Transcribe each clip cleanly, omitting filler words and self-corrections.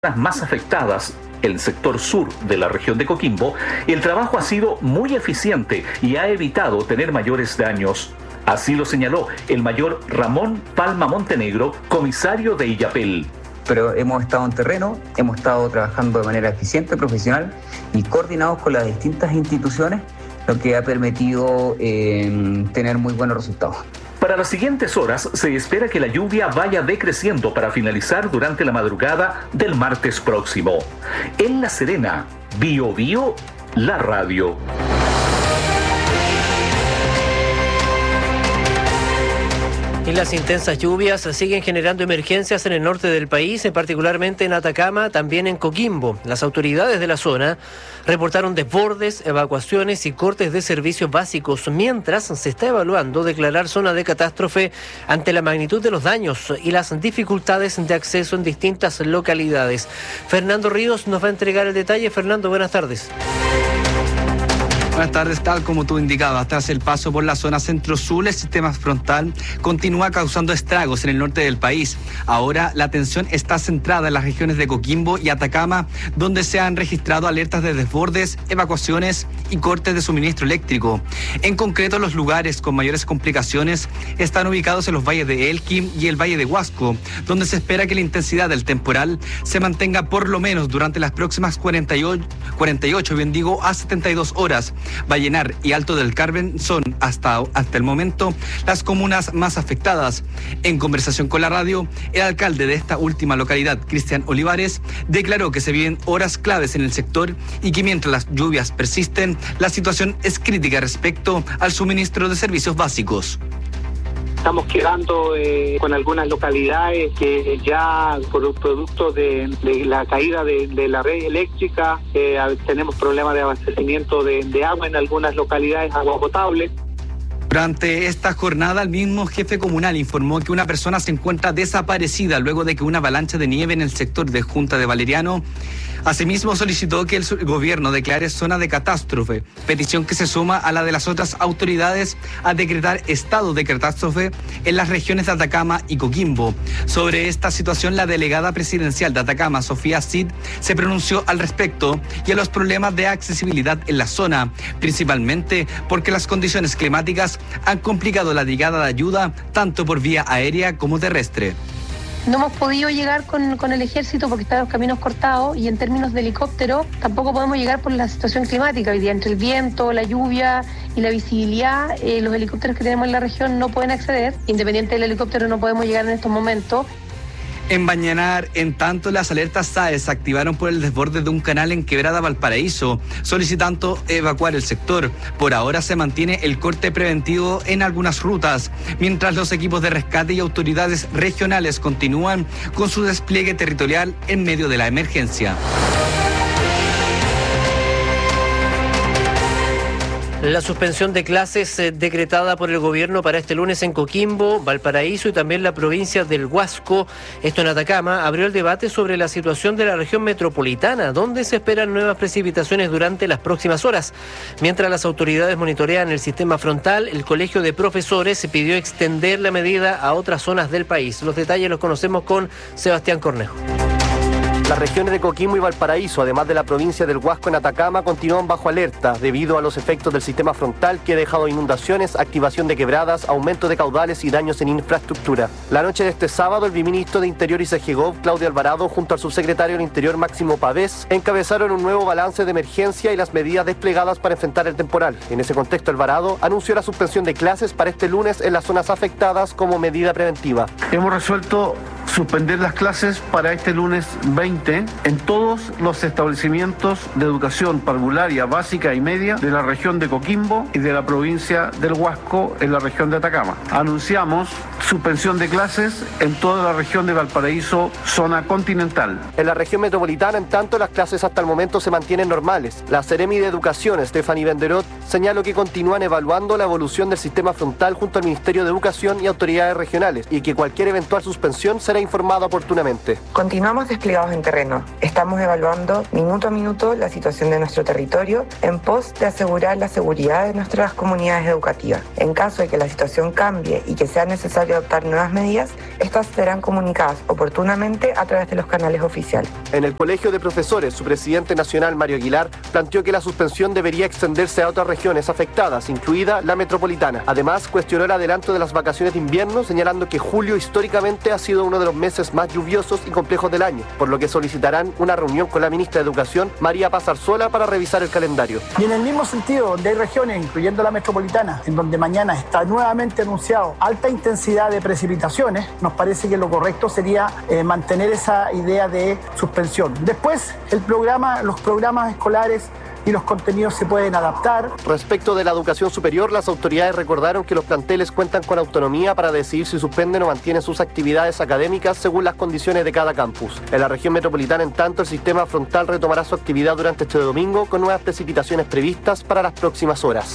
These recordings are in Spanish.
más afectadas, el sector sur de la región de Coquimbo, el trabajo ha sido muy eficiente y ha evitado tener mayores daños. Así lo señaló el mayor Ramón Palma Montenegro, comisario de Illapel. Pero hemos estado en terreno, hemos estado trabajando de manera eficiente, profesional y coordinados con las distintas instituciones, lo que ha permitido tener muy buenos resultados. Para las siguientes horas se espera que la lluvia vaya decreciendo para finalizar durante la madrugada del martes próximo. En La Serena, Bio Bio, la radio. Y las intensas lluvias siguen generando emergencias en el norte del país, particularmente en Atacama, también en Coquimbo. Las autoridades de la zona reportaron desbordes, evacuaciones y cortes de servicios básicos, mientras se está evaluando declarar zona de catástrofe ante la magnitud de los daños y las dificultades de acceso en distintas localidades. Fernando Ríos nos va a entregar el detalle. Fernando, buenas tardes. Buenas tardes, tal como tú indicabas, tras el paso por la zona centro-sur, el sistema frontal continúa causando estragos en el norte del país. Ahora la atención está centrada en las regiones de Coquimbo y Atacama, donde se han registrado alertas de desbordes, evacuaciones y cortes de suministro eléctrico. En concreto, los lugares con mayores complicaciones están ubicados en los valles de Elqui y el valle de Huasco, donde se espera que la intensidad del temporal se mantenga por lo menos durante las próximas 48 a 72 horas. Vallenar y Alto del Carmen son hasta el momento las comunas más afectadas. En conversación con la radio, el alcalde de esta última localidad, Cristian Olivares, declaró que se viven horas claves en el sector y que mientras las lluvias persisten, la situación es crítica respecto al suministro de servicios básicos. Estamos quedando con algunas localidades que ya por producto de la caída de la red eléctrica tenemos problemas de abastecimiento de agua en algunas localidades, agua potable. Durante esta jornada, el mismo jefe comunal informó que una persona se encuentra desaparecida luego de que una avalancha de nieve en el sector de Junta de Valeriano. Asimismo, solicitó que el gobierno declare zona de catástrofe, petición que se suma a la de las otras autoridades a decretar estado de catástrofe en las regiones de Atacama y Coquimbo. Sobre esta situación, la delegada presidencial de Atacama, Sofía Cid, se pronunció al respecto y a los problemas de accesibilidad en la zona, principalmente porque las condiciones climáticas han complicado la llegada de ayuda tanto por vía aérea como terrestre. No hemos podido llegar con el ejército porque están los caminos cortados y en términos de helicóptero tampoco podemos llegar por la situación climática. Hoy día entre el viento, la lluvia y la visibilidad, los helicópteros que tenemos en la región no pueden acceder. Independiente del helicóptero no podemos llegar en estos momentos. En Vallenar, en tanto, las alertas SAE se activaron por el desborde de un canal en Quebrada Valparaíso, solicitando evacuar el sector. Por ahora se mantiene el corte preventivo en algunas rutas, mientras los equipos de rescate y autoridades regionales continúan con su despliegue territorial en medio de la emergencia. La suspensión de clases decretada por el gobierno para este lunes en Coquimbo, Valparaíso y también la provincia del Huasco, esto en Atacama, abrió el debate sobre la situación de la región metropolitana, donde se esperan nuevas precipitaciones durante las próximas horas. Mientras las autoridades monitorean el sistema frontal, el Colegio de Profesores se pidió extender la medida a otras zonas del país. Los detalles los conocemos con Sebastián Cornejo. Las regiones de Coquimbo y Valparaíso, además de la provincia del Huasco en Atacama, continúan bajo alerta debido a los efectos del sistema frontal que ha dejado inundaciones, activación de quebradas, aumento de caudales y daños en infraestructura. La noche de este sábado, el viceministro de Interior y SEGEGOV, Claudio Alvarado, junto al subsecretario del Interior, Máximo Pavés, encabezaron un nuevo balance de emergencia y las medidas desplegadas para enfrentar el temporal. En ese contexto, Alvarado anunció la suspensión de clases para este lunes en las zonas afectadas como medida preventiva. Hemos resuelto suspender las clases para este lunes 20 en todos los establecimientos de educación parvularia, básica y media de la región de Coquimbo y de la provincia del Huasco en la región de Atacama. Anunciamos suspensión de clases en toda la región de Valparaíso, zona continental. En la región metropolitana, en tanto, las clases hasta el momento se mantienen normales. La Seremi de Educación, Stephanie Benderot, señaló que continúan evaluando la evolución del sistema frontal junto al Ministerio de Educación y autoridades regionales y que cualquier eventual suspensión será informado oportunamente. Continuamos desplegados en terreno. Estamos evaluando minuto a minuto la situación de nuestro territorio en pos de asegurar la seguridad de nuestras comunidades educativas. En caso de que la situación cambie y que sea necesario adoptar nuevas medidas, estas serán comunicadas oportunamente a través de los canales oficiales. En el Colegio de Profesores, su presidente nacional, Mario Aguilar, planteó que la suspensión debería extenderse a otras regiones afectadas, incluida la metropolitana. Además, cuestionó el adelanto de las vacaciones de invierno, señalando que julio históricamente ha sido uno de los meses más lluviosos y complejos del año, por lo que solicitarán una reunión con la ministra de Educación, María Paz Arzuela, para revisar el calendario. Y en el mismo sentido, donde hay regiones, incluyendo la metropolitana, en donde mañana está nuevamente anunciado alta intensidad de precipitaciones, nos parece que lo correcto sería mantener esa idea de suspensión. Después, los programas escolares y los contenidos se pueden adaptar. Respecto de la educación superior, las autoridades recordaron que los planteles cuentan con autonomía para decidir si suspenden o mantienen sus actividades académicas según las condiciones de cada campus. En la región metropolitana, en tanto, el sistema frontal retomará su actividad durante este domingo con nuevas precipitaciones previstas para las próximas horas.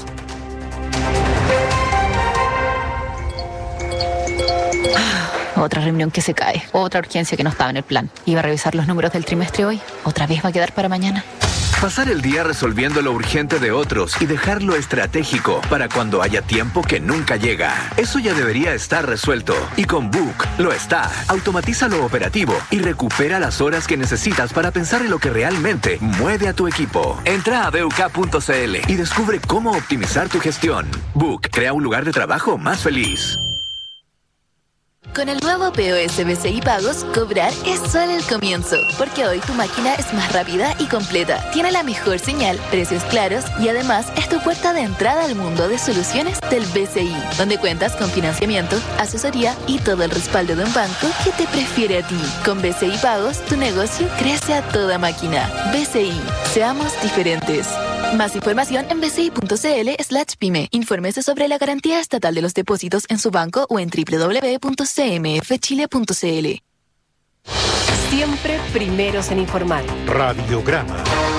Otra reunión que se cae, otra urgencia que no estaba en el plan. Iba a revisar los números del trimestre hoy, otra vez va a quedar para mañana. Pasar el día resolviendo lo urgente de otros y dejar lo estratégico para cuando haya tiempo que nunca llega. Eso ya debería estar resuelto. Y con Book lo está. Automatiza lo operativo y recupera las horas que necesitas para pensar en lo que realmente mueve a tu equipo. Entra a BUK.cl y descubre cómo optimizar tu gestión. Book crea un lugar de trabajo más feliz. Con el nuevo POS BCI Pagos, cobrar es solo el comienzo, porque hoy tu máquina es más rápida y completa, tiene la mejor señal, precios claros y además es tu puerta de entrada al mundo de soluciones del BCI, donde cuentas con financiamiento, asesoría y todo el respaldo de un banco que te prefiere a ti. Con BCI Pagos, tu negocio crece a toda máquina. BCI, seamos diferentes. Más información en bci.cl/pyme. Infórmese sobre la garantía estatal de los depósitos en su banco o en www.cmfchile.cl. Siempre primeros en informar. Radiograma.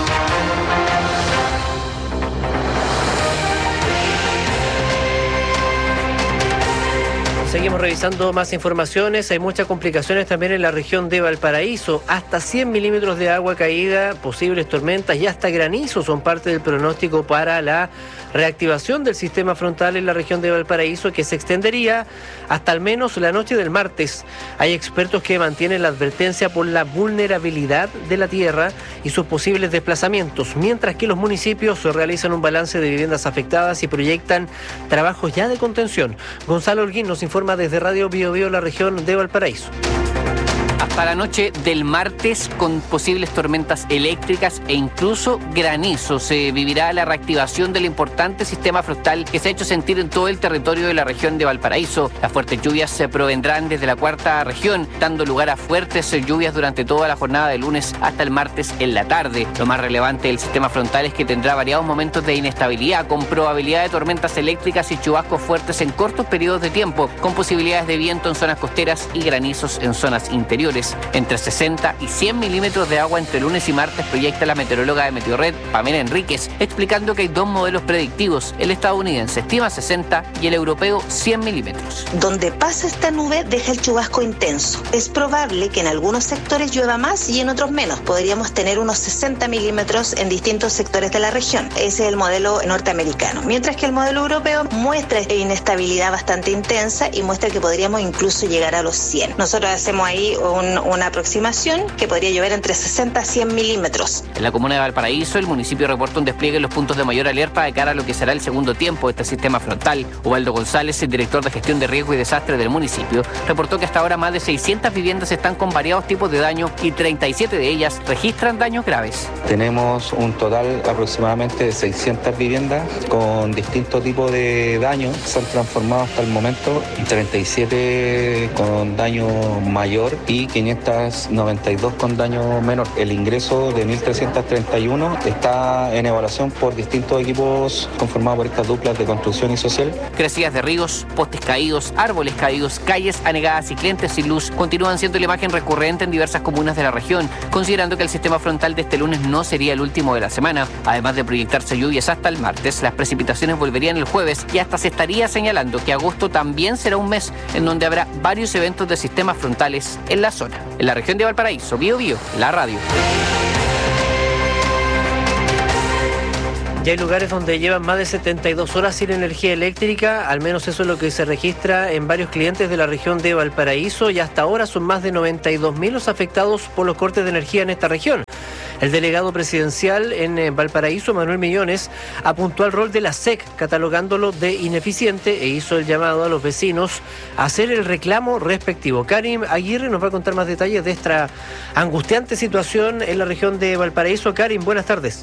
Seguimos revisando más informaciones. Hay muchas complicaciones también en la región de Valparaíso. Hasta 100 milímetros de agua caída, posibles tormentas y hasta granizo son parte del pronóstico para la reactivación del sistema frontal en la región de Valparaíso, que se extendería hasta al menos la noche del martes. Hay expertos que mantienen la advertencia por la vulnerabilidad de la tierra y sus posibles desplazamientos, mientras que los municipios realizan un balance de viviendas afectadas y proyectan trabajos ya de contención. Gonzalo Holguín nos informa desde Radio Bio Bio, la región de Valparaíso. Hasta la noche del martes, con posibles tormentas eléctricas e incluso granizo, se vivirá la reactivación del importante sistema frontal que se ha hecho sentir en todo el territorio de la región de Valparaíso. Las fuertes lluvias se provendrán desde la cuarta región, dando lugar a fuertes lluvias durante toda la jornada de lunes hasta el martes en la tarde. Lo más relevante del sistema frontal es que tendrá variados momentos de inestabilidad, con probabilidad de tormentas eléctricas y chubascos fuertes en cortos periodos de tiempo, con posibilidades de viento en zonas costeras y granizos en zonas interiores. Entre 60 y 100 milímetros de agua entre lunes y martes proyecta la meteoróloga de Meteorred, Pamela Enríquez, explicando que hay dos modelos predictivos. El estadounidense estima 60 y el europeo 100 milímetros. Donde pasa esta nube deja el chubasco intenso. Es probable que en algunos sectores llueva más y en otros menos. Podríamos tener unos 60 milímetros en distintos sectores de la región. Ese es el modelo norteamericano. Mientras que el modelo europeo muestra inestabilidad bastante intensa y muestra que podríamos incluso llegar a los 100. Nosotros hacemos ahí una aproximación que podría llover entre 60 a 100 milímetros. En la comuna de Valparaíso, el municipio reporta un despliegue en los puntos de mayor alerta de cara a lo que será el segundo tiempo de este sistema frontal. Ubaldo González, el director de gestión de riesgo y desastre del municipio, reportó que hasta ahora más de 600 viviendas están con variados tipos de daño y 37 de ellas registran daños graves. Tenemos un total aproximadamente de 600 viviendas con distintos tipos de daños. Se han transformado hasta el momento 37 con daño mayor y 500 592 con daño menor. El ingreso de 1.331 está en evaluación por distintos equipos conformados por estas duplas de construcción y social. Crecidas de ríos, postes caídos, árboles caídos, calles anegadas y clientes sin luz continúan siendo la imagen recurrente en diversas comunas de la región, considerando que el sistema frontal de este lunes no sería el último de la semana. Además de proyectarse lluvias hasta el martes, las precipitaciones volverían el jueves y hasta se estaría señalando que agosto también será un mes en donde habrá varios eventos de sistemas frontales en la zona. En la región de Valparaíso, Bío Bío, la radio. Ya hay lugares donde llevan más de 72 horas sin energía eléctrica, al menos eso es lo que se registra en varios clientes de la región de Valparaíso, y hasta ahora son más de 92.000 los afectados por los cortes de energía en esta región. El delegado presidencial en Valparaíso, Manuel Millones, apuntó al rol de la SEC, catalogándolo de ineficiente, e hizo el llamado a los vecinos a hacer el reclamo respectivo. Karim Aguirre nos va a contar más detalles de esta angustiante situación en la región de Valparaíso. Karim, buenas tardes.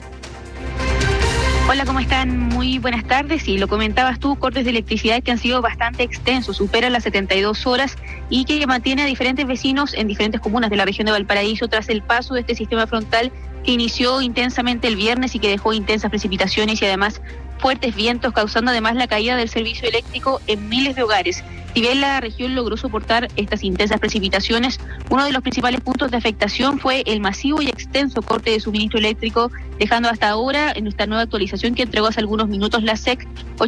Hola, ¿cómo están? Muy buenas tardes. Y lo comentabas tú, cortes de electricidad que han sido bastante extensos, superan las 72 horas y que mantiene a diferentes vecinos en diferentes comunas de la región de Valparaíso tras el paso de este sistema frontal que inició intensamente el viernes y que dejó intensas precipitaciones y además fuertes vientos, causando además la caída del servicio eléctrico en miles de hogares. Si bien la región logró soportar estas intensas precipitaciones, uno de los principales puntos de afectación fue el masivo y extenso corte de suministro eléctrico, dejando hasta ahora, en esta nueva actualización que entregó hace algunos minutos la SEC,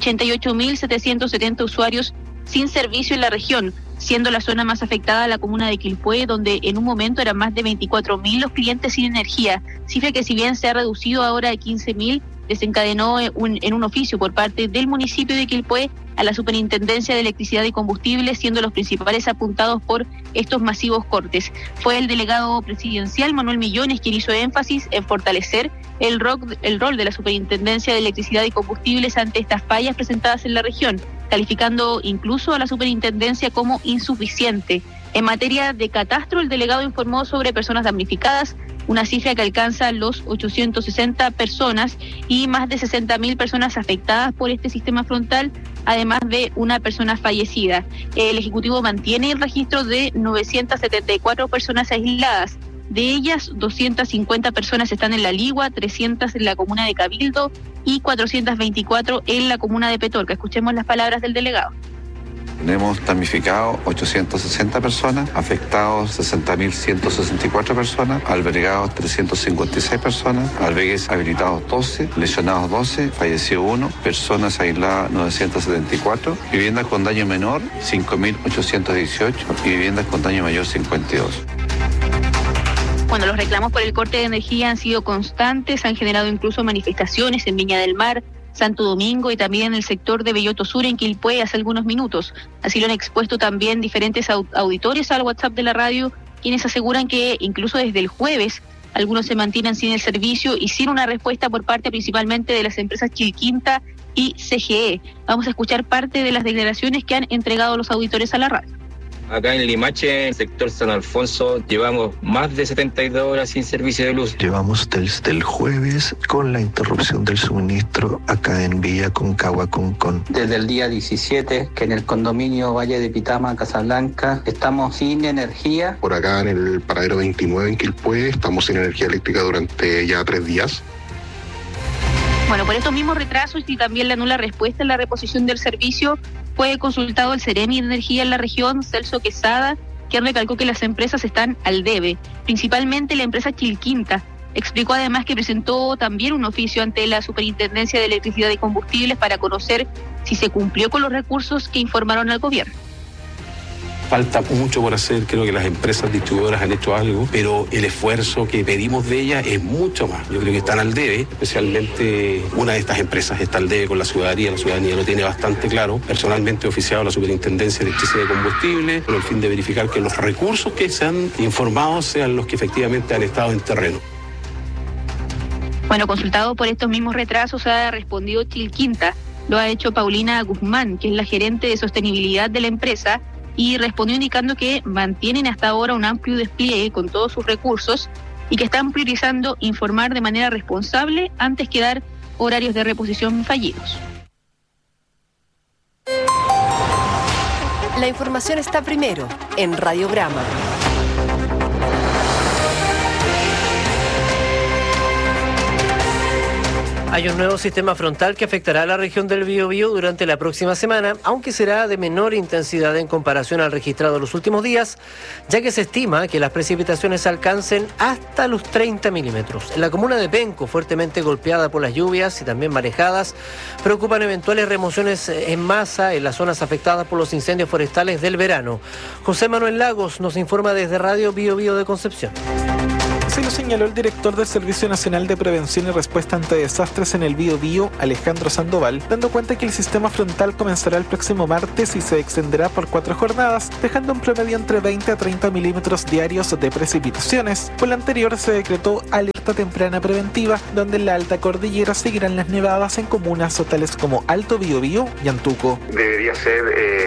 88.770 usuarios sin servicio en la región, siendo la zona más afectada la comuna de Quilpué, donde en un momento eran más de 24.000 los clientes sin energía, cifra que si bien se ha reducido ahora a 15.000, desencadenó en un oficio por parte del municipio de Quilpué a la Superintendencia de Electricidad y Combustibles, siendo los principales apuntados por estos masivos cortes. Fue el delegado presidencial Manuel Millones quien hizo énfasis en fortalecer el rol de la Superintendencia de Electricidad y Combustibles ante estas fallas presentadas en la región, calificando incluso a la superintendencia como insuficiente. En materia de catastro, el delegado informó sobre personas damnificadas, una cifra que alcanza los 860 personas y más de 60.000 personas afectadas por este sistema frontal, además de una persona fallecida. El Ejecutivo mantiene el registro de 974 personas aisladas. De ellas, 250 personas están en La Ligua, 300 en la comuna de Cabildo y 424 en la comuna de Petorca. Escuchemos las palabras del delegado. Tenemos damnificados 860 personas, afectados 60.164 personas, albergados 356 personas, albergues habilitados 12, lesionados 12, fallecido 1, personas aisladas 974, viviendas con daño menor 5.818 y viviendas con daño mayor 52. Bueno, los reclamos por el corte de energía han sido constantes, han generado incluso manifestaciones en Viña del Mar, Santo Domingo y también en el sector de Belloto Sur en Quilpué hace algunos minutos. Así lo han expuesto también diferentes auditores al WhatsApp de la radio, quienes aseguran que incluso desde el jueves algunos se mantienen sin el servicio y sin una respuesta por parte principalmente de las empresas Chilquinta y CGE. Vamos a escuchar parte de las declaraciones que han entregado los auditores a la radio. Acá en Limache, en el sector San Alfonso, llevamos más de 72 horas sin servicio de luz. Llevamos desde el jueves con la interrupción del suministro acá en Villa Concagua, Concón. Desde el día 17, que en el condominio Valle de Pitama, Casablanca, estamos sin energía. Por acá en el paradero 29 en Quilpué, estamos sin energía eléctrica durante ya 3 días. Bueno, por estos mismos retrasos y también la nula respuesta en la reposición del servicio, fue consultado el Ceremi de Energía en la región, Celso Quesada, quien recalcó que las empresas están al debe, principalmente la empresa Chilquinta. Explicó además que presentó también un oficio ante la Superintendencia de Electricidad y Combustibles para conocer si se cumplió con los recursos que informaron al gobierno. Falta mucho por hacer, creo que las empresas distribuidoras han hecho algo, pero el esfuerzo que pedimos de ellas es mucho más. Yo creo que están al debe, especialmente una de estas empresas está al debe con la ciudadanía lo tiene bastante claro. Personalmente he oficiado a la Superintendencia de Electricidad y Combustible con el fin de verificar que los recursos que se han informado sean los que efectivamente han estado en terreno. Bueno, consultado por estos mismos retrasos ha respondido Chilquinta. Lo ha hecho Paulina Guzmán, que es la gerente de sostenibilidad de la empresa, y respondió indicando que mantienen hasta ahora un amplio despliegue con todos sus recursos y que están priorizando informar de manera responsable antes que dar horarios de reposición fallidos. La información está primero en Radiograma. Hay un nuevo sistema frontal que afectará a la región del Biobío durante la próxima semana, aunque será de menor intensidad en comparación al registrado en los últimos días, ya que se estima que las precipitaciones alcancen hasta los 30 milímetros. En la comuna de Penco, fuertemente golpeada por las lluvias y también marejadas, preocupan eventuales remociones en masa en las zonas afectadas por los incendios forestales del verano. José Manuel Lagos nos informa desde Radio Biobío de Concepción. Así lo señaló el director del Servicio Nacional de Prevención y Respuesta ante Desastres en el Biobío, Alejandro Sandoval, dando cuenta que el sistema frontal comenzará el próximo martes y se extenderá por 4 jornadas, dejando un promedio entre 20 a 30 milímetros diarios de precipitaciones. Por lo anterior se decretó alerta temprana preventiva, donde en la alta cordillera seguirán las nevadas en comunas tales como Alto Biobío y Antuco. Debería ser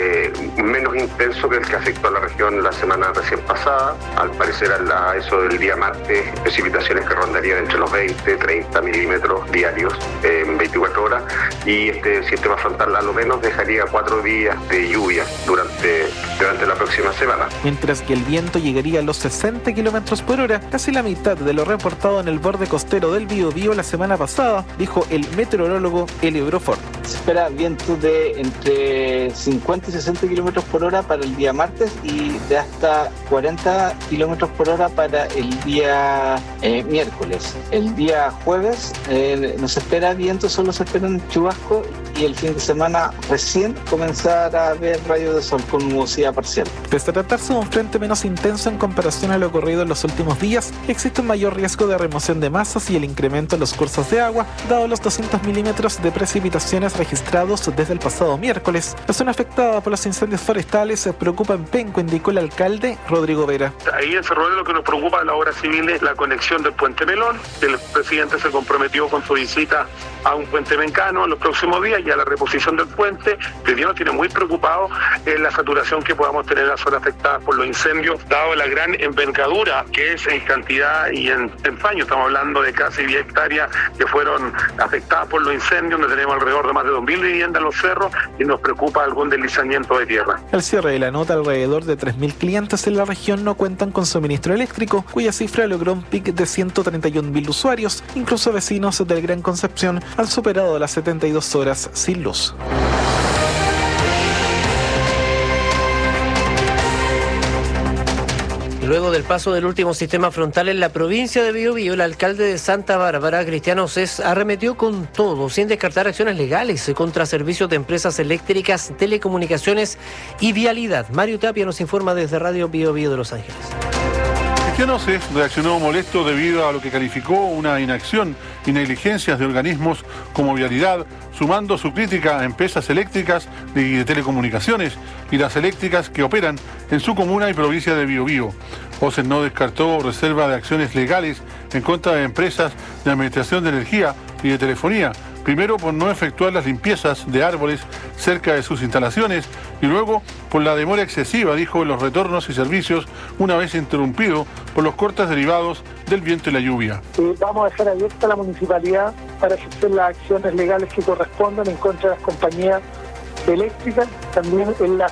menos intenso que el que afectó a la región la semana recién pasada. Al parecer a eso del día martes, precipitaciones que rondarían entre los 20 y 30 milímetros diarios en 24 horas, y este sistema frontal a lo menos dejaría 4 días de lluvia durante la próxima semana. Mientras que el viento llegaría a los 60 kilómetros por hora, casi la mitad de lo reportado en el borde costero del Biobío la semana pasada, dijo el meteorólogo Elio Brofort. Se espera viento de entre 50 y 60 kilómetros por hora para el día martes y de hasta 40 kilómetros por hora para el día miércoles. El día jueves no se espera viento, solo se esperan chubascos, y el fin de semana recién comenzar a ver rayos de sol con nubosidad parcial. Pese a tratarse de un frente menos intenso en comparación a lo ocurrido en los últimos días, existe un mayor riesgo de remoción de masas y el incremento en los cursos de agua, dado los 200 milímetros de precipitaciones registrados desde el pasado miércoles. La zona afectada por los incendios forestales se preocupa en Penco, indicó el alcalde Rodrigo Vera. Ahí en Cerro lo que nos preocupa en la obra civil es la conexión del puente Melón. El presidente se comprometió con su visita a un puente mencano en los próximos días y a la reposición del puente. El día nos tiene muy preocupados en la saturación que podamos tener en la zona afectada por los incendios, dado la gran envergadura que es en cantidad y en paño. Estamos hablando de casi 10 hectáreas que fueron afectadas por los incendios, donde tenemos alrededor de más de 2.000 viviendas en los cerros, y nos preocupa algún deslizamiento de tierra. Al cierre de la nota, alrededor de 3.000 clientes en la región no cuentan con suministro eléctrico, cuya cifra logró un pic de 131.000 usuarios. Incluso vecinos del Gran Concepción han superado las 72 horas sin luz. Luego del paso del último sistema frontal en la provincia de Biobío, el alcalde de Santa Bárbara, Cristiano Cés, arremetió con todo, sin descartar acciones legales contra servicios de empresas eléctricas, telecomunicaciones y vialidad. Mario Tapia nos informa desde Radio Biobío de Los Ángeles. Cristiano Cés reaccionó molesto debido a lo que calificó una inacción y negligencias de organismos como Vialidad, sumando su crítica a empresas eléctricas y de telecomunicaciones y las eléctricas que operan en su comuna y provincia de Biobío. Cés no descartó reserva de acciones legales en contra de empresas de administración de energía y de telefonía, primero por no efectuar las limpiezas de árboles cerca de sus instalaciones y luego por la demora excesiva, dijo, en los retornos y servicios una vez interrumpido por los cortes derivados del viento y la lluvia. Vamos a dejar abierta la municipalidad para ejercer las acciones legales que correspondan en contra de las compañías eléctricas, también en las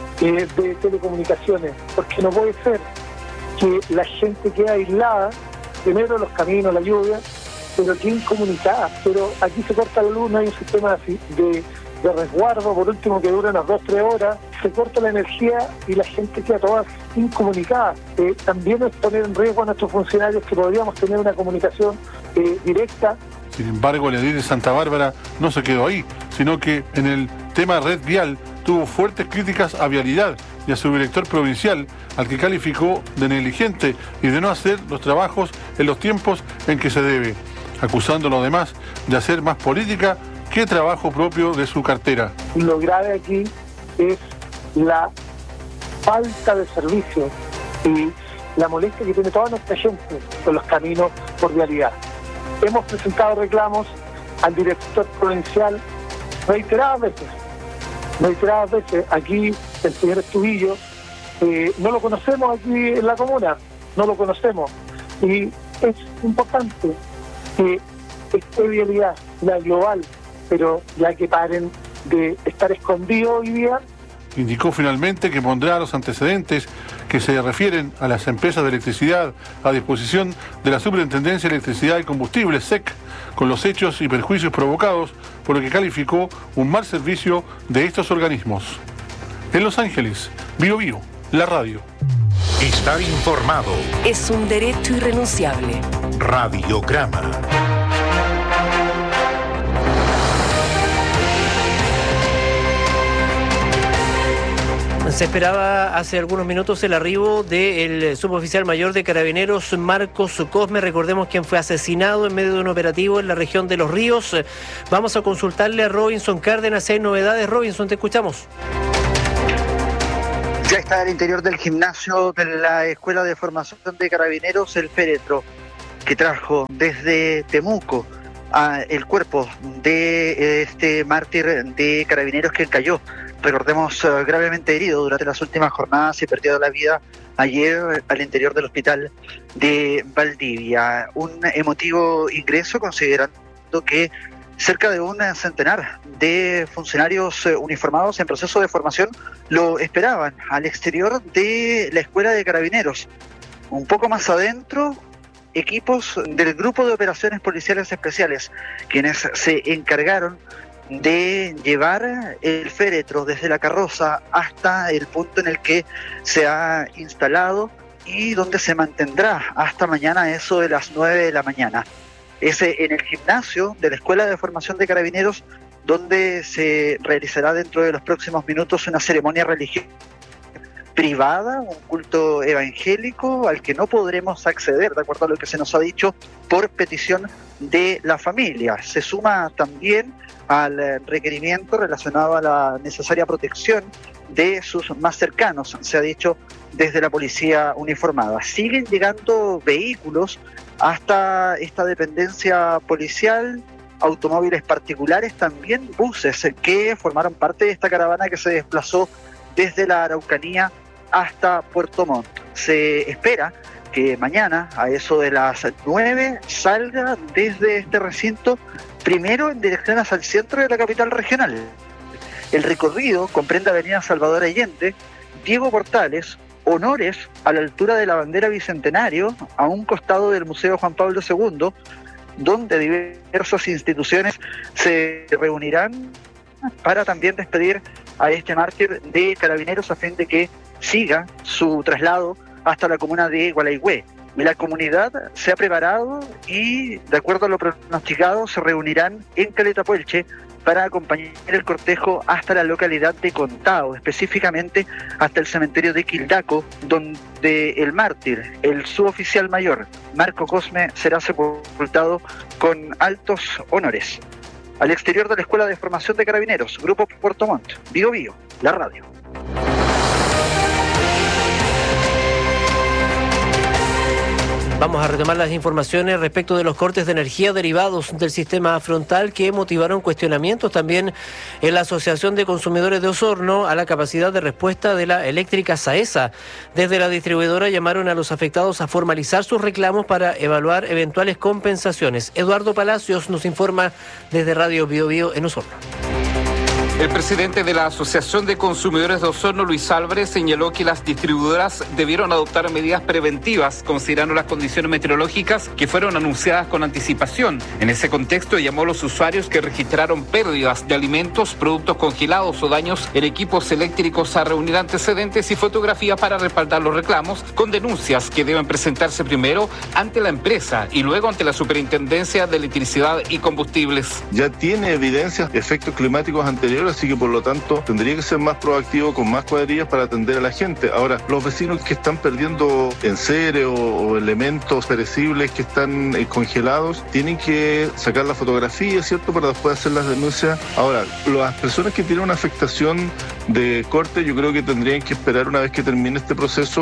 de telecomunicaciones, porque no puede ser que la gente quede aislada, primero los caminos, la lluvia, pero que incomunicada. Pero aquí se corta la luz, no hay un sistema de resguardo, por último, que dura unas 2-3 horas, se corta la energía y la gente queda toda incomunicada. También es poner en riesgo a nuestros funcionarios, que podríamos tener una comunicación directa. Sin embargo, el edil de Santa Bárbara no se quedó ahí, sino que en el tema red vial tuvo fuertes críticas a Vialidad y a su director provincial, al que calificó de negligente y de no hacer los trabajos en los tiempos en que se debe, acusándolo además de hacer más política que trabajo propio de su cartera. Lo grave aquí es la falta de servicio y la molestia que tiene toda nuestra gente con los caminos por Vialidad. Hemos presentado reclamos al director provincial reiteradas veces. Aquí el señor Estudillo, no lo conocemos aquí en la comuna, no lo conocemos. Y es importante que esté Vialidad, la global, pero ya que paren de estar escondidos hoy día. Indicó finalmente que pondrá los antecedentes que que se refieren a las empresas de electricidad a disposición de la Superintendencia de Electricidad y Combustibles, SEC, con los hechos y perjuicios provocados por lo que calificó un mal servicio de estos organismos. En Los Ángeles, BioBio, la radio. Estar informado es un derecho irrenunciable. Radiograma. Se esperaba hace algunos minutos el arribo del suboficial mayor de Carabineros, Marcos Cosme. Recordemos quien fue asesinado en medio de un operativo en la región de Los Ríos. Vamos a consultarle a Robinson Cárdenas si hay novedades. Robinson, te escuchamos. Ya está al interior del gimnasio de la Escuela de Formación de Carabineros el féretro que trajo desde Temuco el cuerpo de este mártir de Carabineros que cayó, recordemos, gravemente herido durante las últimas jornadas y perdió la vida ayer al interior del hospital de Valdivia. Un emotivo ingreso, considerando que cerca de un centenar de funcionarios uniformados en proceso de formación lo esperaban al exterior de la Escuela de Carabineros. Un poco más adentro, equipos del Grupo de Operaciones Policiales Especiales, quienes se encargaron de llevar el féretro desde la carroza hasta el punto en el que se ha instalado y donde se mantendrá hasta mañana, eso de las 9 de la mañana. Es en el gimnasio de la Escuela de Formación de Carabineros donde se realizará dentro de los próximos minutos una ceremonia religiosa privada, un culto evangélico al que no podremos acceder, de acuerdo a lo que se nos ha dicho, por petición de la familia. Se suma también al requerimiento relacionado a la necesaria protección de sus más cercanos, se ha dicho desde la policía uniformada. Siguen llegando vehículos hasta esta dependencia policial, automóviles particulares, también buses que formaron parte de esta caravana que se desplazó desde la Araucanía hasta Puerto Montt. Se espera que mañana, a eso de las 9, salga desde este recinto, primero en dirección hacia el centro de la capital regional. El recorrido comprende Avenida Salvador Allende, Diego Portales, Honores a la altura de la bandera Bicentenario, a un costado del Museo Juan Pablo II, donde diversas instituciones se reunirán para también despedir a este mártir de Carabineros a fin de que siga su traslado hasta la comuna de Gualeguay. La comunidad se ha preparado y, de acuerdo a lo pronosticado, se reunirán en Caleta Puelche para acompañar el cortejo hasta la localidad de Contao, específicamente hasta el cementerio de Quildaco, donde el mártir, el suboficial mayor Marco Cosme, será sepultado con altos honores. Al exterior de la Escuela de Formación de Carabineros, Grupo Puerto Montt, BioBio, la radio. Vamos a retomar las informaciones respecto de los cortes de energía derivados del sistema frontal que motivaron cuestionamientos también en la Asociación de Consumidores de Osorno a la capacidad de respuesta de la eléctrica SAESA. Desde la distribuidora llamaron a los afectados a formalizar sus reclamos para evaluar eventuales compensaciones. Eduardo Palacios nos informa desde Radio BioBio en Osorno. El presidente de la Asociación de Consumidores de Osorno, Luis Álvarez, señaló que las distribuidoras debieron adoptar medidas preventivas considerando las condiciones meteorológicas que fueron anunciadas con anticipación. En ese contexto llamó a los usuarios que registraron pérdidas de alimentos, productos congelados o daños en equipos eléctricos a reunir antecedentes y fotografías para respaldar los reclamos, con denuncias que deben presentarse primero ante la empresa y luego ante la Superintendencia de Electricidad y Combustibles. Ya tiene evidencias de efectos climáticos anteriores, así que por lo tanto tendría que ser más proactivo con más cuadrillas para atender a la gente. Ahora, los vecinos que están perdiendo enseres o elementos perecibles que están congelados, tienen que sacar la fotografía, ¿cierto?, para después hacer las denuncias. Ahora, las personas que tienen una afectación de corte, yo creo que tendrían que esperar una vez que termine este proceso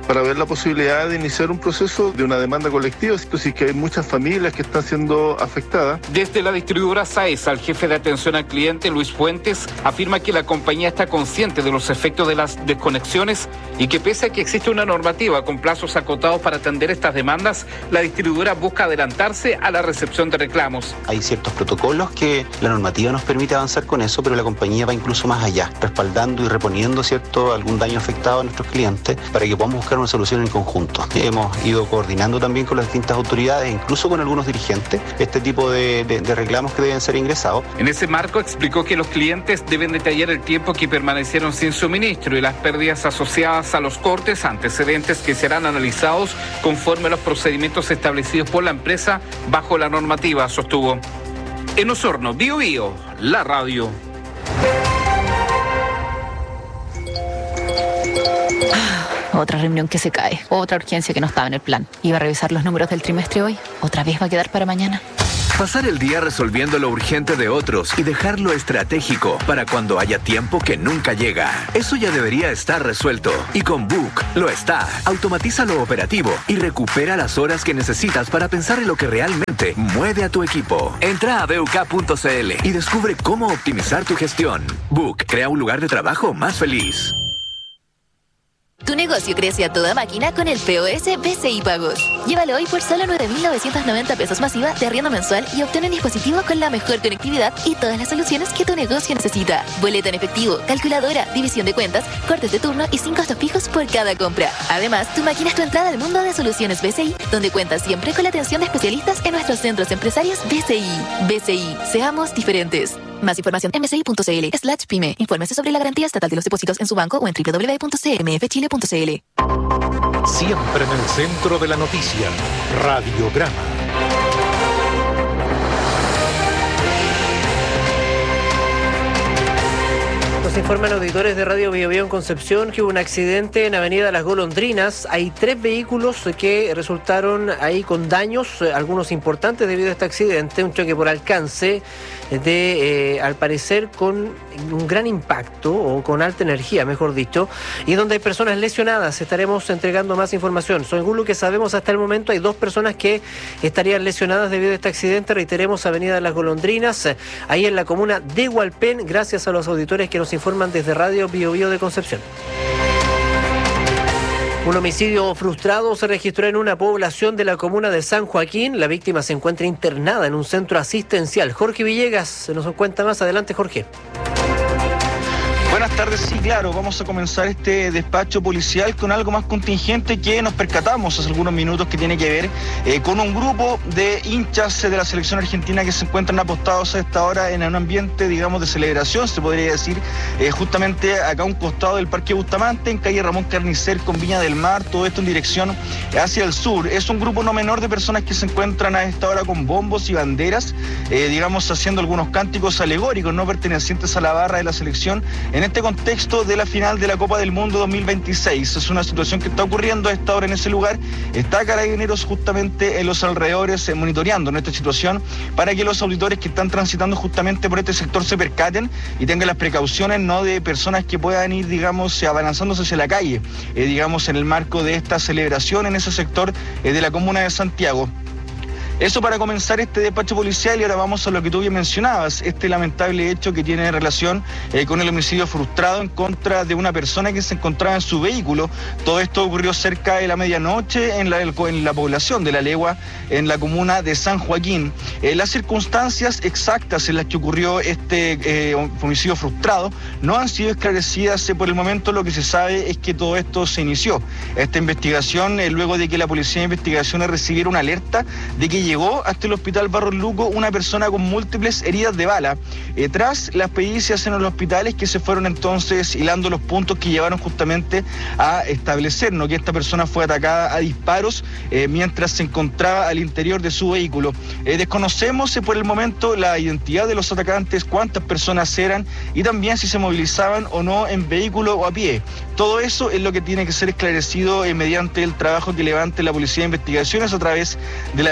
para ver la posibilidad de iniciar un proceso de una demanda colectiva, así que hay muchas familias que están siendo afectadas. Desde la distribuidora Saesa, el jefe de atención al cliente, Luis Fuentes, afirma que la compañía está consciente de los efectos de las desconexiones y que pese a que existe una normativa con plazos acotados para atender estas demandas, la distribuidora busca adelantarse a la recepción de reclamos. Hay ciertos protocolos que la normativa nos permite avanzar con eso, pero la compañía va incluso más allá, respaldando y reponiendo algún daño afectado a nuestros clientes para que podamos buscar una solución en conjunto. Hemos ido coordinando también con las distintas autoridades, incluso con algunos dirigentes, este tipo de reclamos que deben ser ingresados. En ese marco explicó que los clientes deben detallar el tiempo que permanecieron sin suministro y las pérdidas asociadas a los cortes, antecedentes que serán analizados conforme a los procedimientos establecidos por la empresa bajo la normativa, sostuvo. En Osorno, Bío Bío, la radio. Otra reunión que se cae, otra urgencia que no estaba en el plan. Iba a revisar los números del trimestre hoy, otra vez va a quedar para mañana. Pasar el día resolviendo lo urgente de otros y dejarlo estratégico para cuando haya tiempo que nunca llega. Eso ya debería estar resuelto. Y con Book lo está. Automatiza lo operativo y recupera las horas que necesitas para pensar en lo que realmente mueve a tu equipo. Entra a BUK.cl y descubre cómo optimizar tu gestión. Book crea un lugar de trabajo más feliz. Tu negocio crece a toda máquina con el POS BCI Pagos. Llévalo hoy por solo 9.990 pesos masiva de arriendo mensual y obtén un dispositivo con la mejor conectividad y todas las soluciones que tu negocio necesita. Boleta en efectivo, calculadora, división de cuentas, cortes de turno y sin costos fijos por cada compra. Además, tu máquina es tu entrada al mundo de soluciones BCI, donde cuentas siempre con la atención de especialistas en nuestros centros empresarios BCI. BCI, seamos diferentes. Más información en bci.cl/pyme. Infórmese sobre la garantía estatal de los depósitos en su banco o en www.cmfchile.cl. Siempre en el centro de la noticia, Radiograma. Nos informan auditores de Radio Bío Bío en Concepción que hubo un accidente en Avenida Las Golondrinas. Hay 3 vehículos que resultaron ahí con daños, algunos importantes debido a este accidente. Un choque por alcance al parecer con un gran impacto o con alta energía, mejor dicho, y donde hay personas lesionadas. Estaremos entregando más información. Según lo que sabemos hasta el momento, hay 2 personas que estarían lesionadas debido a este accidente. Reiteremos, Avenida Las Golondrinas, ahí en la comuna de Hualpén, gracias a los auditores que nos informan desde Radio Bío Bío de Concepción. Un homicidio frustrado se registró en una población de la comuna de San Joaquín. La víctima se encuentra internada en un centro asistencial. Jorge Villegas nos cuenta más adelante, Jorge. Buenas tardes, sí, claro, vamos a comenzar este despacho policial con algo más contingente que nos percatamos hace algunos minutos, que tiene que ver con un grupo de hinchas de la selección argentina que se encuentran apostados a esta hora en un ambiente, digamos, de celebración, se podría decir, justamente acá a un costado del Parque Bustamante, en calle Ramón Carnicer con Viña del Mar, todo esto en dirección hacia el sur. Es un grupo no menor de personas que se encuentran a esta hora con bombos y banderas, digamos, haciendo algunos cánticos alegóricos no pertenecientes a la barra de la selección, en este contexto de la final de la Copa del Mundo 2026. Es una situación que está ocurriendo a esta hora en ese lugar. Está Carabineros justamente en los alrededores monitoreando esta situación para que los auditores que están transitando justamente por este sector se percaten y tengan las precauciones, no de personas que puedan ir, digamos, abalanzándose hacia la calle, digamos, en el marco de esta celebración en ese sector de la comuna de Santiago. Eso para comenzar este despacho policial, y ahora vamos a lo que tú bien mencionabas, este lamentable hecho que tiene relación con el homicidio frustrado en contra de una persona que se encontraba en su vehículo. Todo esto ocurrió cerca de la medianoche en la población de La Legua, en la comuna de San Joaquín. Las circunstancias exactas en las que ocurrió este homicidio frustrado no han sido esclarecidas por el momento. Lo que se sabe es que todo esto se inició, esta investigación, luego de que la Policía de Investigaciones recibiera una alerta de que llegó hasta el hospital Barros Luco una persona con múltiples heridas de bala. Tras las pericias en los hospitales, que se fueron entonces hilando los puntos que llevaron justamente a establecer que esta persona fue atacada a disparos mientras se encontraba al interior de su vehículo. Desconocemos por el momento la identidad de los atacantes, cuántas personas eran y también si se movilizaban o no en vehículo o a pie. Todo eso es lo que tiene que ser esclarecido mediante el trabajo que levante la Policía de Investigaciones a través de la Brigada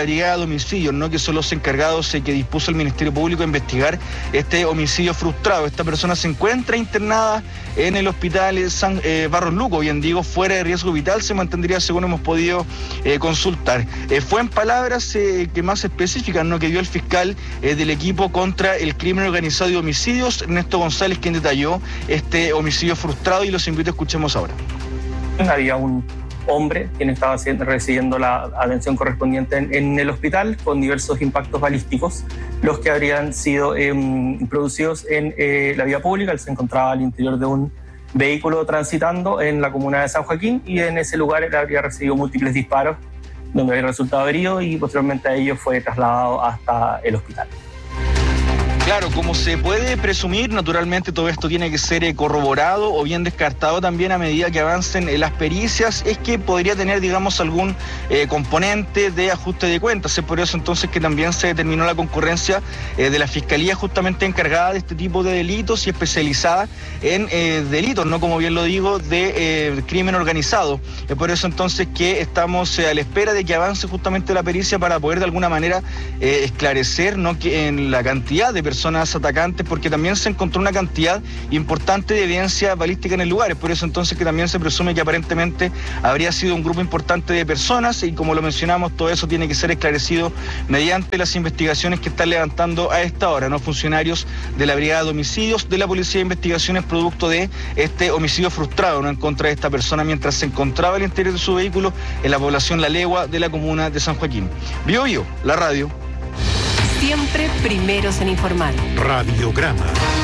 homicidios, ¿no? Que son los encargados que dispuso el Ministerio Público a investigar este homicidio frustrado. Esta persona se encuentra internada en el hospital San Barros Luco, bien digo, fuera de riesgo vital, se mantendría según hemos podido consultar. Fue en palabras que más específicas, ¿no? Que dio el fiscal del equipo contra el crimen organizado y homicidios, Ernesto González, quien detalló este homicidio frustrado, y los invito a escuchemos ahora. Había un hombre quien estaba recibiendo la atención correspondiente en el hospital con diversos impactos balísticos, los que habrían sido producidos en la vía pública. Él se encontraba al interior de un vehículo transitando en la comuna de San Joaquín, y en ese lugar él habría recibido múltiples disparos donde había resultado herido, y posteriormente a ello fue trasladado hasta el hospital. Claro, como se puede presumir, naturalmente todo esto tiene que ser corroborado o bien descartado también a medida que avancen las pericias. Es que podría tener, digamos, algún componente de ajuste de cuentas. Es por eso entonces que también se determinó la concurrencia de la Fiscalía justamente encargada de este tipo de delitos y especializada en delitos, ¿no? Como bien lo digo, de crimen organizado. Es por eso entonces que estamos a la espera de que avance justamente la pericia para poder de alguna manera esclarecer, ¿no? Que en la cantidad de personas atacantes, porque también se encontró una cantidad importante de evidencia balística en el lugar. Es por eso entonces que también se presume que aparentemente habría sido un grupo importante de personas, y como lo mencionamos, todo eso tiene que ser esclarecido mediante las investigaciones que están levantando a esta hora, ¿no? Funcionarios de la Brigada de Homicidios de la Policía de Investigaciones, producto de este homicidio frustrado, ¿no? En contra de esta persona mientras se encontraba al interior de su vehículo en la población La Legua de la comuna de San Joaquín. Bio Bio, la radio. Siempre primeros en informar. Radiograma.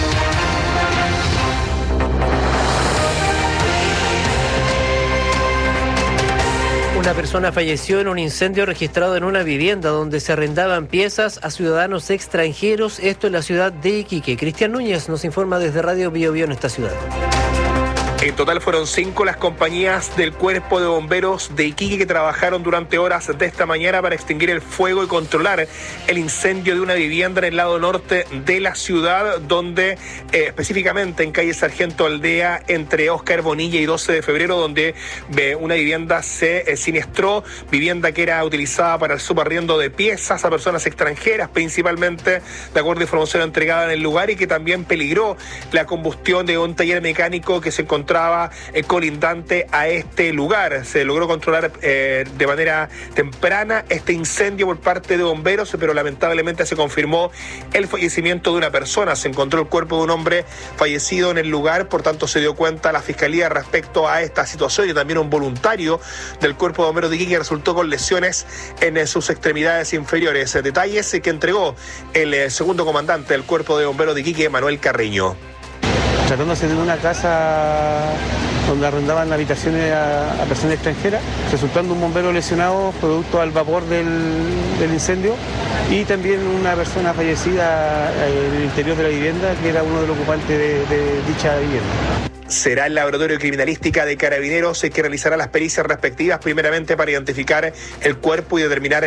Una persona falleció en un incendio registrado en una vivienda donde se arrendaban piezas a ciudadanos extranjeros, esto en la ciudad de Iquique. Cristian Núñez nos informa desde Radio Bio Bio en esta ciudad. En total fueron 5 las compañías del Cuerpo de Bomberos de Iquique que trabajaron durante horas de esta mañana para extinguir el fuego y controlar el incendio de una vivienda en el lado norte de la ciudad, donde específicamente en calle Sargento Aldea, entre Óscar Bonilla y 12 de febrero, donde una vivienda se siniestró, vivienda que era utilizada para el subarriendo de piezas a personas extranjeras, principalmente, de acuerdo a información entregada en el lugar, y que también peligró la combustión de un taller mecánico que se encontraba colindante a este lugar. Se logró controlar de manera temprana este incendio por parte de bomberos, pero lamentablemente se confirmó el fallecimiento de una persona. Se encontró el cuerpo de un hombre fallecido en el lugar, por tanto se dio cuenta la Fiscalía respecto a esta situación, y también un voluntario del Cuerpo de Bomberos de Iquique resultó con lesiones en sus extremidades inferiores. Detalles que entregó el segundo comandante del Cuerpo de Bomberos de Iquique, Manuel Carreño. Tratándose de una casa donde arrendaban habitaciones a personas extranjeras, resultando un bombero lesionado producto al vapor del incendio, y también una persona fallecida en el interior de la vivienda, que era uno de los ocupantes de dicha vivienda. Será el Laboratorio de Criminalística de Carabineros que realizará las pericias respectivas, primeramente para identificar el cuerpo y determinar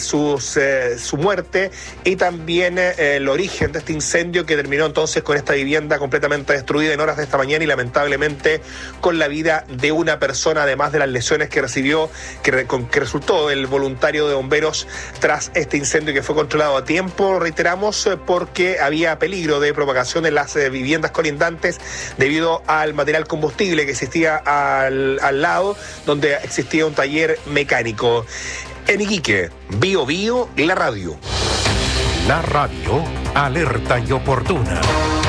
su muerte, y también el origen de este incendio que terminó entonces con esta vivienda completamente destruida en horas de esta mañana, y lamentablemente con la vida de una persona, además de las lesiones que recibió, que resultó el voluntario de bomberos tras este incendio, que fue controlado a tiempo, reiteramos, porque había peligro de propagación en las viviendas colindantes debido al material combustible que existía al lado, donde existía un taller mecánico. En Iquique, Bio Bio, la radio. La radio, alerta y oportuna.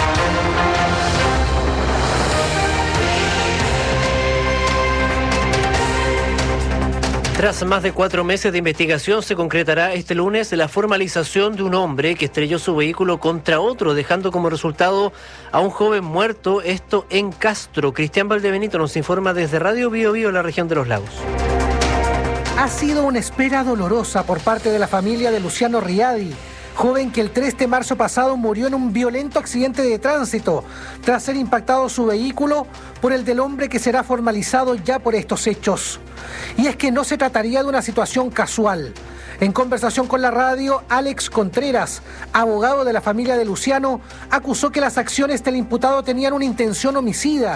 Tras más de 4 meses de investigación, se concretará este lunes la formalización de un hombre que estrelló su vehículo contra otro, dejando como resultado a un joven muerto, esto en Castro. Cristian Valdebenito nos informa desde Radio Bio Bio, la región de los Lagos. Ha sido una espera dolorosa por parte de la familia de Luciano Riadi, joven que el 3 de marzo pasado murió en un violento accidente de tránsito tras ser impactado su vehículo por el del hombre que será formalizado ya por estos hechos. Y es que no se trataría de una situación casual. En conversación con la radio, Alex Contreras, abogado de la familia de Luciano, acusó que las acciones del imputado tenían una intención homicida,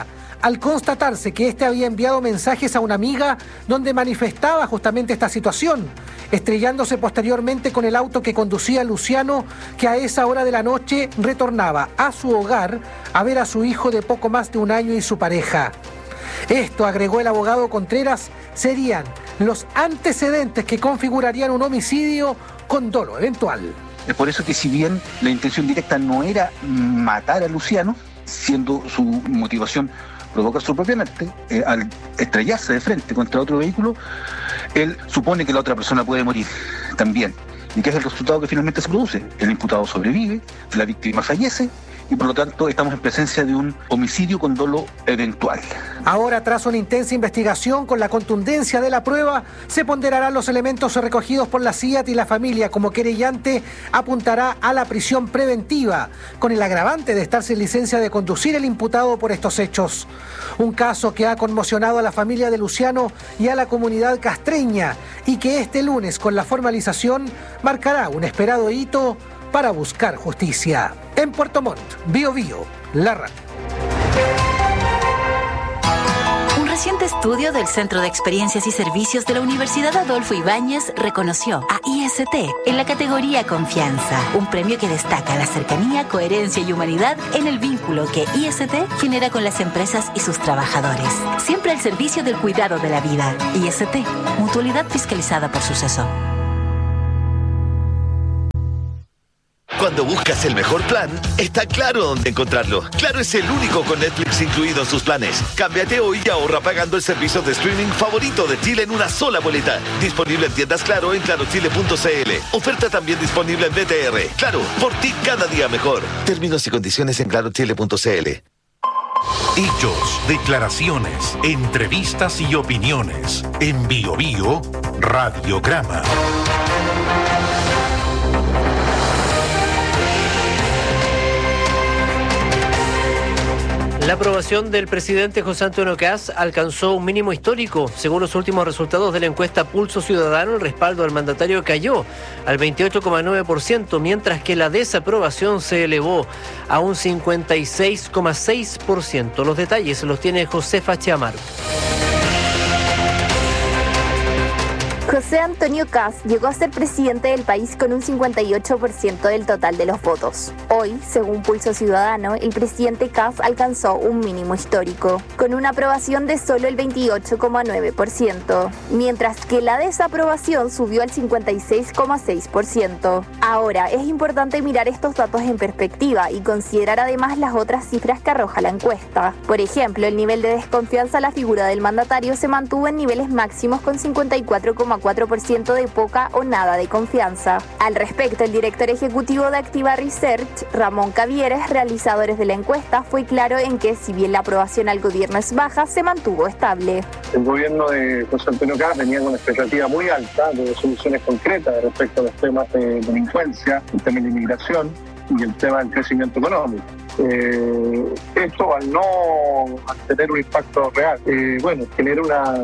al constatarse que este había enviado mensajes a una amiga donde manifestaba justamente esta situación, estrellándose posteriormente con el auto que conducía Luciano, que a esa hora de la noche retornaba a su hogar a ver a su hijo de poco más de 1 año y su pareja. Esto, agregó el abogado Contreras, serían los antecedentes que configurarían un homicidio con dolo eventual. Es por eso que, si bien la intención directa no era matar a Luciano, siendo su motivación provocar su propia muerte, al estrellarse de frente contra otro vehículo, él supone que la otra persona puede morir también. ¿Y qué es el resultado que finalmente se produce? El imputado sobrevive, la víctima fallece, y por lo tanto estamos en presencia de un homicidio con dolo eventual. Ahora, tras una intensa investigación con la contundencia de la prueba, se ponderarán los elementos recogidos por la CIAT, y la familia como querellante apuntará a la prisión preventiva, con el agravante de estar sin licencia de conducir el imputado por estos hechos. Un caso que ha conmocionado a la familia de Luciano y a la comunidad castreña, y que este lunes, con la formalización, marcará un esperado hito para buscar justicia. En Puerto Montt, Biobío, la radio. Un reciente estudio del Centro de Experiencias y Servicios de la Universidad Adolfo Ibáñez reconoció a IST en la categoría Confianza, un premio que destaca la cercanía, coherencia y humanidad en el vínculo que IST genera con las empresas y sus trabajadores. Siempre al servicio del cuidado de la vida. IST, mutualidad fiscalizada por Suceso. Cuando buscas el mejor plan, está Claro dónde encontrarlo. Claro es el único con Netflix incluido en sus planes. Cámbiate hoy y ahorra pagando el servicio de streaming favorito de Chile en una sola boleta. Disponible en tiendas Claro en clarochile.cl. Oferta también disponible en BTR. Claro, por ti cada día mejor. Términos y condiciones en clarochile.cl. Hechos, declaraciones, entrevistas y opiniones. En Biobío, Radiograma. La aprobación del presidente José Antonio Kast alcanzó un mínimo histórico. Según los últimos resultados de la encuesta Pulso Ciudadano, el respaldo al mandatario cayó al 28,9%, mientras que la desaprobación se elevó a un 56,6%. Los detalles los tiene Josefa Chiamar. José Antonio Kast llegó a ser presidente del país con un 58% del total de los votos. Hoy, según Pulso Ciudadano, el presidente Kast alcanzó un mínimo histórico, con una aprobación de solo el 28,9%, mientras que la desaprobación subió al 56,6%. Ahora, es importante mirar estos datos en perspectiva y considerar además las otras cifras que arroja la encuesta. Por ejemplo, el nivel de desconfianza a la figura del mandatario se mantuvo en niveles máximos con 54,4% de poca o nada de confianza. Al respecto, el director ejecutivo de Activa Research, Ramón Cavieres, realizadores de la encuesta, fue claro en que, si bien la aprobación al gobierno es baja, se mantuvo estable. El gobierno de José Antonio Kast venía con una expectativa muy alta de soluciones concretas respecto a los temas de delincuencia, el tema de inmigración y el tema del crecimiento económico. Esto, al tener un impacto real, genera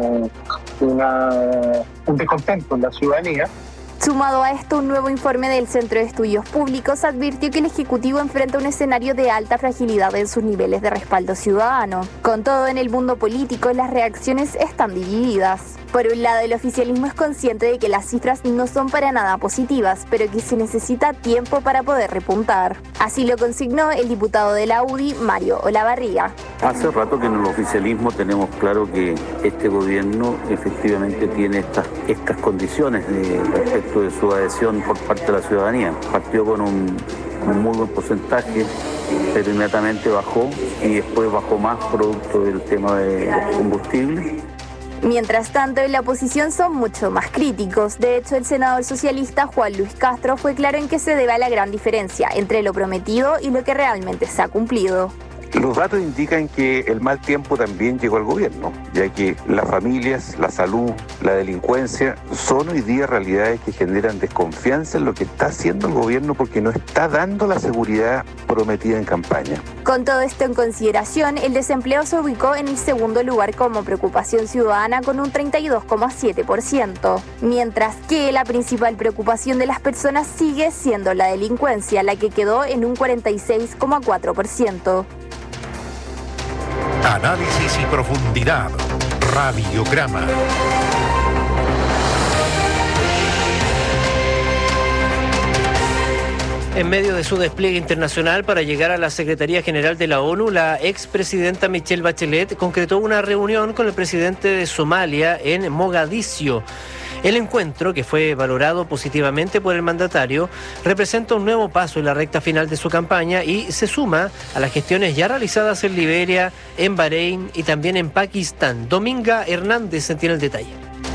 un descontento en la ciudadanía. Sumado a esto, un nuevo informe del Centro de Estudios Públicos advirtió que el Ejecutivo enfrenta un escenario de alta fragilidad en sus niveles de respaldo ciudadano. Con todo, en el mundo político, las reacciones están divididas. Por un lado, el oficialismo es consciente de que las cifras no son para nada positivas, pero que se necesita tiempo para poder repuntar. Así lo consignó el diputado de la UDI, Mario Olavarría. Hace rato que en el oficialismo tenemos claro que este gobierno efectivamente tiene estas condiciones respecto de su adhesión por parte de la ciudadanía. Partió con un muy buen porcentaje, pero inmediatamente bajó y después bajó más producto del tema de los combustibles. Mientras tanto, en la oposición son mucho más críticos. De hecho, el senador socialista Juan Luis Castro fue claro en que se debe a la gran diferencia entre lo prometido y lo que realmente se ha cumplido. Los datos indican que el mal tiempo también llegó al gobierno, ya que las familias, la salud, la delincuencia son hoy día realidades que generan desconfianza en lo que está haciendo el gobierno porque no está dando la seguridad prometida en campaña. Con todo esto en consideración, el desempleo se ubicó en el segundo lugar como preocupación ciudadana con un 32,7%, mientras que la principal preocupación de las personas sigue siendo la delincuencia, la que quedó en un 46,4%. Análisis y profundidad. Radiograma. En medio de su despliegue internacional para llegar a la Secretaría General de la ONU, la expresidenta Michelle Bachelet concretó una reunión con el presidente de Somalia en Mogadiscio. El encuentro, que fue valorado positivamente por el mandatario, representa un nuevo paso en la recta final de su campaña y se suma a las gestiones ya realizadas en Liberia, en Bahrein y también en Pakistán. Dominga Hernández tiene el detalle.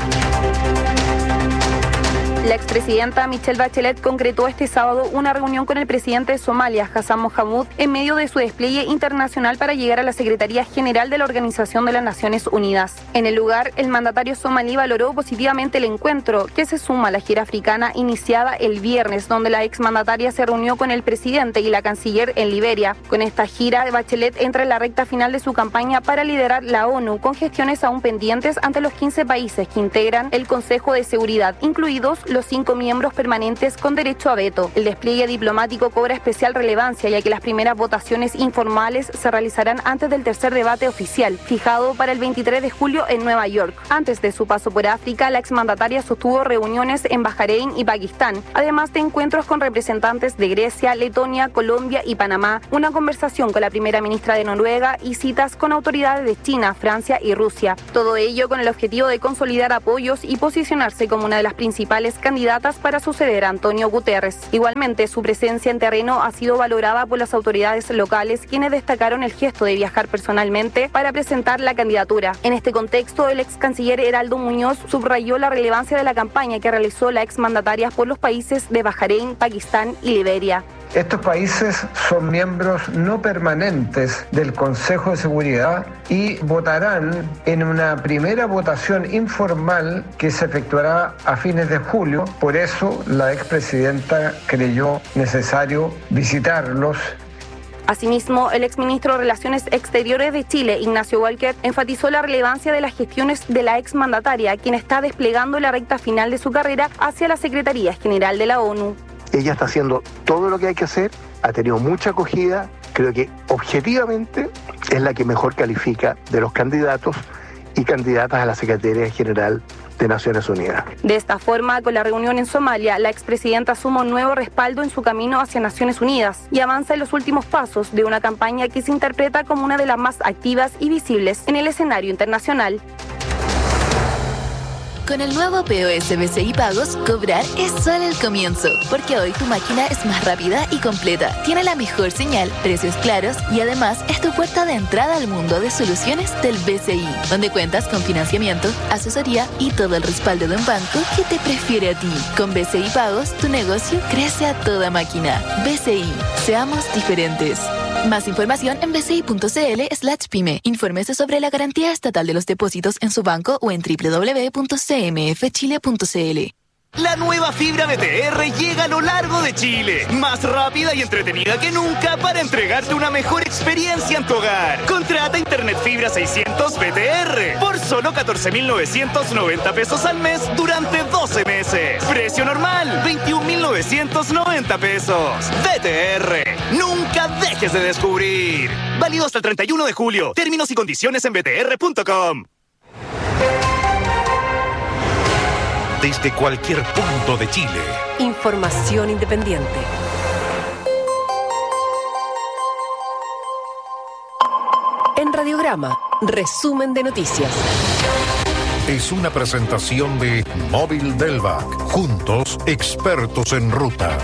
La expresidenta Michelle Bachelet concretó este sábado una reunión con el presidente de Somalia, Hassan Mohamud, en medio de su despliegue internacional para llegar a la Secretaría General de la Organización de las Naciones Unidas. En el lugar, el mandatario somalí valoró positivamente el encuentro, que se suma a la gira africana iniciada el viernes, donde la exmandataria se reunió con el presidente y la canciller en Liberia. Con esta gira, Bachelet entra en la recta final de su campaña para liderar la ONU, con gestiones aún pendientes ante los 15 países que integran el Consejo de Seguridad, incluidos los 5 miembros permanentes con derecho a veto. El despliegue diplomático cobra especial relevancia, ya que las primeras votaciones informales se realizarán antes del tercer debate oficial, fijado para el 23 de julio en Nueva York. Antes de su paso por África, la exmandataria sostuvo reuniones en Bahrein y Pakistán, además de encuentros con representantes de Grecia, Letonia, Colombia y Panamá, una conversación con la primera ministra de Noruega y citas con autoridades de China, Francia y Rusia. Todo ello con el objetivo de consolidar apoyos y posicionarse como una de las principales candidatas para suceder a Antonio Guterres. Igualmente, su presencia en terreno ha sido valorada por las autoridades locales, quienes destacaron el gesto de viajar personalmente para presentar la candidatura. En este contexto, el ex canciller Heraldo Muñoz subrayó la relevancia de la campaña que realizó la exmandataria por los países de Bahrein, Pakistán y Liberia. Estos países son miembros no permanentes del Consejo de Seguridad y votarán en una primera votación informal que se efectuará a fines de julio. Por eso la expresidenta creyó necesario visitarlos. Asimismo, el exministro de Relaciones Exteriores de Chile, Ignacio Walker, enfatizó la relevancia de las gestiones de la exmandataria, quien está desplegando la recta final de su carrera hacia la Secretaría General de la ONU. Ella está haciendo todo lo que hay que hacer, ha tenido mucha acogida, creo que objetivamente es la que mejor califica de los candidatos y candidatas a la Secretaría General de Naciones Unidas. De esta forma, con la reunión en Somalia, la expresidenta suma un nuevo respaldo en su camino hacia Naciones Unidas y avanza en los últimos pasos de una campaña que se interpreta como una de las más activas y visibles en el escenario internacional. Con el nuevo POS BCI Pagos, cobrar es solo el comienzo, porque hoy tu máquina es más rápida y completa, tiene la mejor señal, precios claros y además es tu puerta de entrada al mundo de soluciones del BCI, donde cuentas con financiamiento, asesoría y todo el respaldo de un banco que te prefiere a ti. Con BCI Pagos, tu negocio crece a toda máquina. BCI, seamos diferentes. Más información en bci.cl/pyme. Infórmese sobre la garantía estatal de los depósitos en su banco o en www.cmfchile.cl. La nueva fibra BTR llega a lo largo de Chile, más rápida y entretenida que nunca para entregarte una mejor experiencia en tu hogar. Contrata Internet Fibra 600 BTR por solo 14.990 pesos al mes durante 12 meses. Precio normal, 21.990 pesos. BTR, nunca dejes de descubrir. Válido hasta el 31 de julio. Términos y condiciones en btr.com. Desde cualquier punto de Chile. Información independiente. En Radiograma, resumen de noticias. Es una presentación de Móvil Delvac. Juntos, expertos en ruta.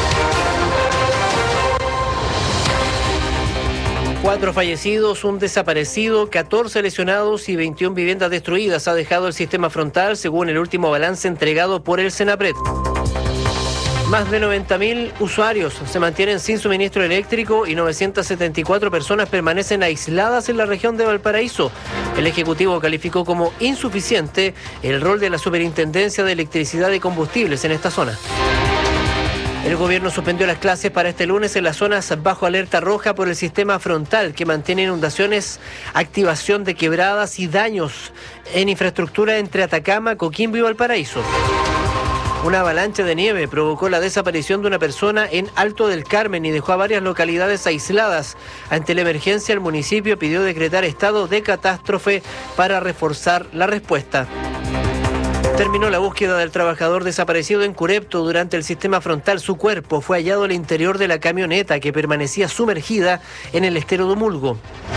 4 fallecidos, un desaparecido, 14 lesionados y 21 viviendas destruidas ha dejado el sistema frontal, según el último balance entregado por el Senapred. Más de 90.000 usuarios se mantienen sin suministro eléctrico y 974 personas permanecen aisladas en la región de Valparaíso. El Ejecutivo calificó como insuficiente el rol de la Superintendencia de Electricidad y Combustibles en esta zona. El gobierno suspendió las clases para este lunes en las zonas bajo alerta roja por el sistema frontal, que mantiene inundaciones, activación de quebradas y daños en infraestructura entre Atacama, Coquimbo y Valparaíso. Una avalancha de nieve provocó la desaparición de una persona en Alto del Carmen y dejó a varias localidades aisladas. Ante la emergencia, el municipio pidió decretar estado de catástrofe para reforzar la respuesta. Terminó la búsqueda del trabajador desaparecido en Curepto. Durante el sistema frontal, su cuerpo fue hallado al interior de la camioneta que permanecía sumergida en el estero de Omulgo.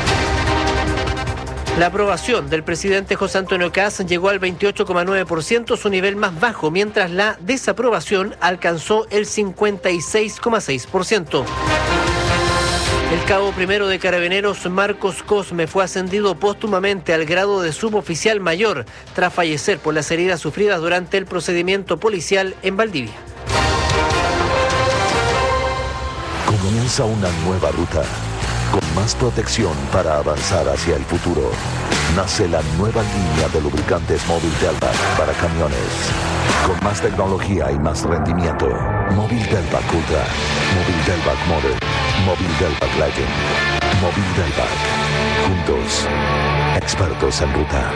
La aprobación del presidente José Antonio Kast llegó al 28,9%, su nivel más bajo, mientras la desaprobación alcanzó el 56,6%. El cabo primero de Carabineros, Marcos Cosme, fue ascendido póstumamente al grado de suboficial mayor tras fallecer por las heridas sufridas durante el procedimiento policial en Valdivia. Comienza una nueva ruta, con más protección para avanzar hacia el futuro. Nace la nueva línea de lubricantes Móvil Delvac para camiones. Con más tecnología y más rendimiento. Móvil Delvac Ultra, Móvil Delvac Model, Móvil Delvac Legend, Móvil Delvac. Juntos, expertos en ruta.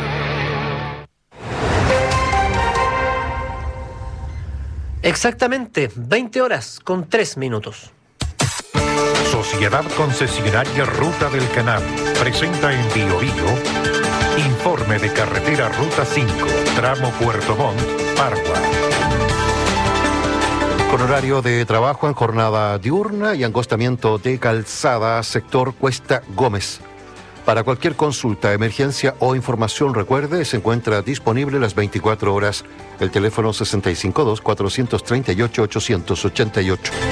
Exactamente 20 horas con 3 minutos. Sociedad Concesionaria Ruta del Canal presenta en Bio informe de carretera Ruta 5, tramo Puerto Montt, Pargua. Con horario de trabajo en jornada diurna y angostamiento de calzada, sector Cuesta Gómez. Para cualquier consulta, emergencia o información, recuerde, se encuentra disponible las 24 horas el teléfono 652-438-888.